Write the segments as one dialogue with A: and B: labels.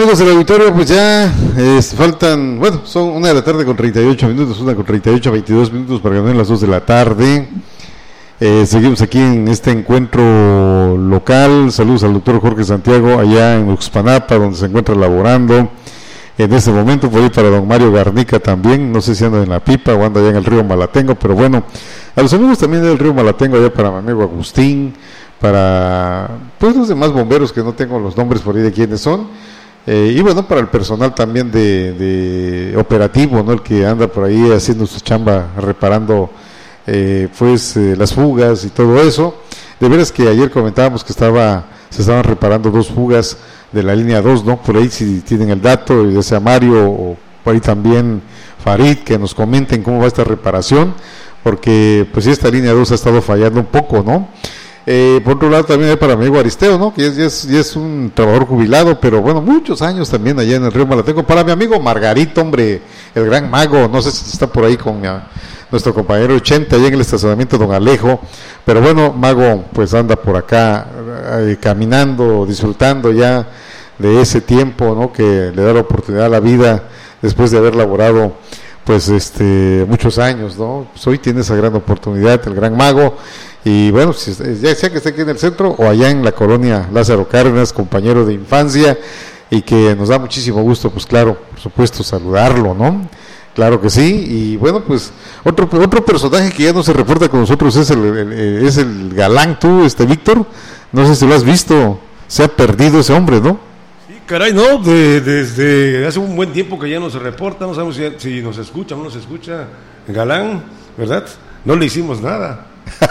A: amigos del auditorio, pues ya faltan, bueno, son 1:38 p.m, 1:38, 22 minutos para que den las 2 de la tarde. Seguimos aquí en este encuentro local. Saludos al doctor Jorge Santiago allá en Uxpanapa, donde se encuentra laborando en este momento. Por ahí para don Mario Garnica también, no sé si anda en la pipa o anda allá en el río Malatengo, pero bueno, a los amigos también del río Malatengo, allá para mi amigo Agustín, para pues los demás bomberos que no tengo los nombres por ahí de quiénes son, y bueno, para el personal también de operativo, ¿no? El que anda por ahí haciendo su chamba, reparando las fugas y todo eso. De veras que ayer comentábamos que se estaban reparando 2 fugas de la línea 2, ¿no? Por ahí si tienen el dato, ya sea Mario o por ahí también Farid, que nos comenten cómo va esta reparación, porque pues esta línea 2 ha estado fallando un poco, ¿no? Por otro lado también hay para mi amigo Aristeo, ¿no? Que ya es un trabajador jubilado, pero bueno, muchos años también allá en el río Malatengo. Para mi amigo Margarito, hombre, el gran mago, no sé si está por ahí con nuestro compañero 80 allá en el estacionamiento Don Alejo, pero bueno, Mago pues anda por acá caminando, disfrutando ya de ese tiempo, ¿no? Que le da la oportunidad a la vida después de haber laborado pues muchos años, ¿no? Pues hoy tiene esa gran oportunidad el gran Mago. Y bueno, ya sea que esté aquí en el centro o allá en la colonia Lázaro Cárdenas, compañero de infancia, y que nos da muchísimo gusto, pues claro, por supuesto, saludarlo, ¿no? Claro que sí. Y bueno, pues otro personaje que ya no se reporta con nosotros es el galán, tú, Víctor. No sé si lo has visto, se ha perdido ese hombre, ¿no?
B: Sí, caray, no, desde hace un buen tiempo que ya no se reporta, no sabemos si nos escucha o no nos escucha. Galán, ¿verdad? No le hicimos nada.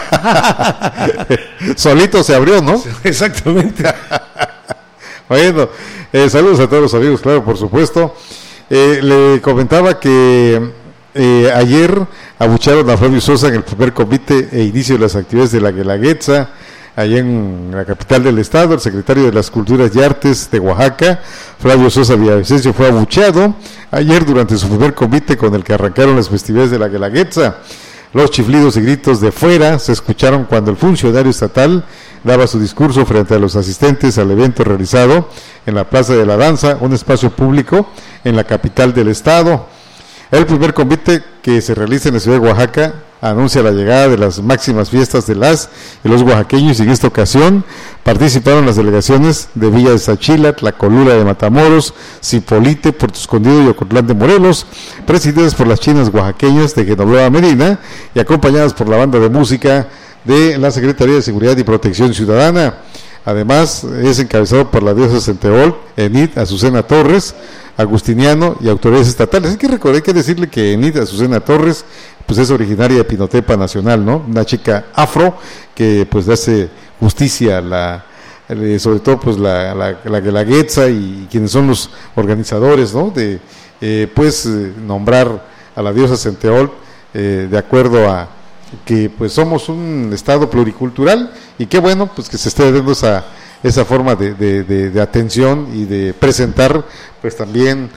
A: Solito se abrió, ¿no?
B: Exactamente.
A: Bueno, saludos a todos los amigos, claro, por supuesto. Le comentaba que ayer abucharon a Flavio Sosa en el primer comité e inicio de las actividades de la Guelaguetza, allá en la capital del estado. El secretario de las Culturas y Artes de Oaxaca, Flavio Sosa Villavicencio, fue abucheado ayer durante su primer comité con el que arrancaron las festividades de la Guelaguetza. Los chiflidos y gritos de fuera se escucharon cuando el funcionario estatal daba su discurso frente a los asistentes al evento realizado en la Plaza de la Danza, un espacio público en la capital del estado. El primer convite que se realiza en la ciudad de Oaxaca anuncia la llegada de las máximas fiestas de las y los oaxaqueños, y en esta ocasión participaron las delegaciones de Villa de Sachila, Tlacolula de Matamoros, Cipolite, Puerto Escondido y Ocotlán de Morelos, presididas por las chinas oaxaqueñas de Genoveva Medina y acompañadas por la banda de música de la Secretaría de Seguridad y Protección Ciudadana. Además, es encabezado por la diosa Centeol, Enid Azucena Torres, agustiniano y autoridades estatales. Hay que decirle que Enid Azucena Torres pues es originaria de Pinotepa Nacional, ¿no? Una chica afro que pues hace justicia sobre todo pues la Guelaguetza y quienes son los organizadores, ¿no? De nombrar a la diosa Centeol de acuerdo a que pues somos un estado pluricultural, y qué bueno pues que se esté dando esa forma de atención y de presentar pues también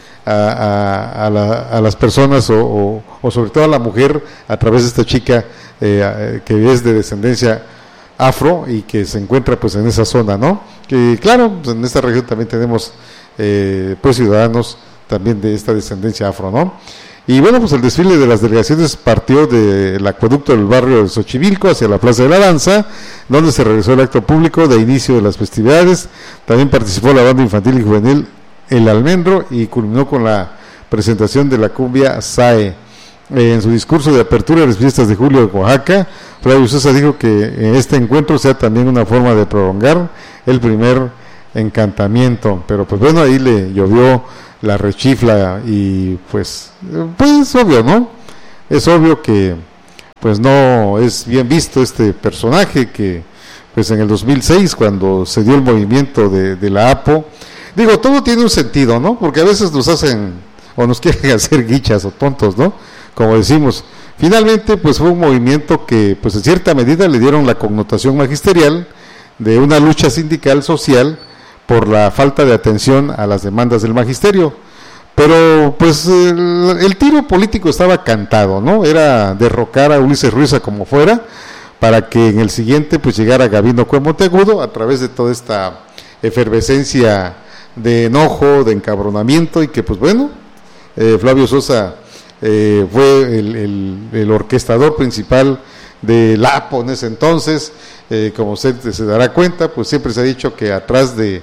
A: a las personas o sobre todo a la mujer a través de esta chica que es de descendencia afro y que se encuentra pues en esa zona, ¿no? Que claro, pues en esta región también tenemos pues ciudadanos también de esta descendencia afro, ¿no? Y bueno, pues el desfile de las delegaciones partió del acueducto del barrio de Xochimilco hacia la Plaza de la Danza, donde se realizó el acto público de inicio de las festividades. También participó la banda infantil y juvenil El Almendro y culminó con la presentación de la cumbia SAE. En su discurso de apertura de las fiestas de julio de Oaxaca, Flavio Sosa dijo que este encuentro sea también una forma de prolongar el primer encantamiento. Pero pues bueno, ahí le llovió la rechifla y pues es obvio, ¿no? Es obvio que pues no es bien visto este personaje que pues en el 2006, cuando se dio el movimiento de la APO, digo, todo tiene un sentido, ¿no? Porque a veces nos hacen o nos quieren hacer guichas o tontos, ¿no? Como decimos, finalmente pues fue un movimiento que pues en cierta medida le dieron la connotación magisterial de una lucha sindical social por la falta de atención a las demandas del magisterio. Pero pues el tiro político estaba cantado, ¿no? Era derrocar a Ulises Ruiz a como fuera, para que en el siguiente pues llegara Gabino Cue Monteagudo a través de toda esta efervescencia de enojo, de encabronamiento, y que pues bueno, Flavio Sosa fue el orquestador principal del APO en ese entonces. Como usted se dará cuenta, pues siempre se ha dicho que atrás de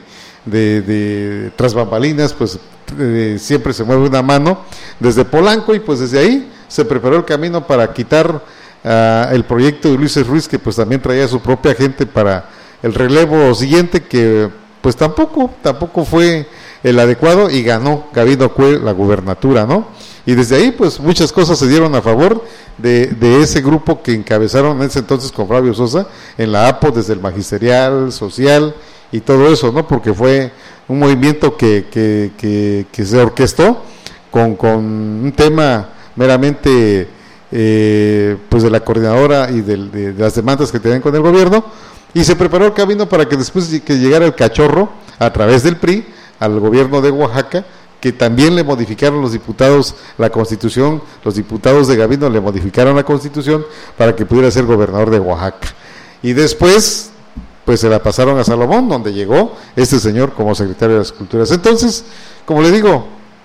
A: tras bambalinas, pues siempre se mueve una mano desde Polanco, y pues desde ahí se preparó el camino para quitar el proyecto de Ulises Ruiz, que pues también traía su propia gente para el relevo siguiente, que pues tampoco fue el adecuado, y ganó Gabino Cue la gubernatura, ¿no? Y desde ahí pues muchas cosas se dieron a favor de ese grupo que encabezaron en ese entonces con Flavio Sosa en la APO, desde el magisterial, social y todo eso, ¿no? Porque fue un movimiento que se orquestó con un tema meramente pues de la coordinadora y de las demandas que tenían con el gobierno, y se preparó el camino para que después que llegara el cachorro a través del PRI al gobierno de Oaxaca, que también le modificaron los diputados la Constitución. Los diputados de Gabino le modificaron la Constitución para que pudiera ser gobernador de Oaxaca, y después pues se la pasaron a Salomón, donde llegó este señor como secretario de las Culturas. Entonces, como le digo,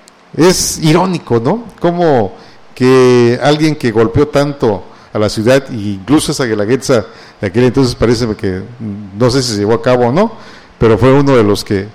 A: es irónico, ¿no? Como que alguien que golpeó tanto a la ciudad, e incluso esa Guelaguetza de aquel entonces, parece que no sé si se llevó a cabo o no, pero fue uno de los que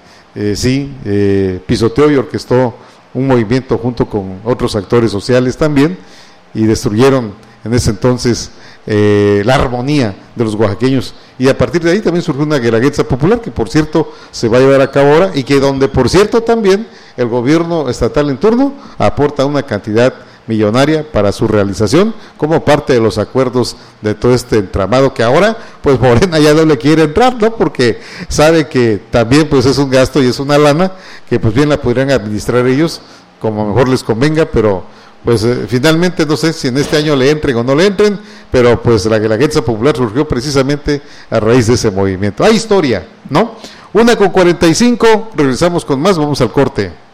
A: pisoteó y orquestó un movimiento junto con otros actores sociales también, y destruyeron en ese entonces la armonía de los oaxaqueños, y a partir de ahí también surgió una Guelaguetza popular, que por cierto se va a llevar a cabo ahora, y que donde por cierto también el gobierno estatal en turno aporta una cantidad millonaria para su realización, como parte de los acuerdos de todo este entramado, que ahora pues Morena ya no le quiere entrar, ¿no? Porque sabe que también pues es un gasto y es una lana que pues bien la podrían administrar ellos como mejor les convenga, pero pues finalmente no sé si en este año le entren o no le entren, pero pues la Guelaguetza popular surgió precisamente a raíz de ese movimiento. Hay historia, ¿no? 1:45, regresamos con más, vamos al corte.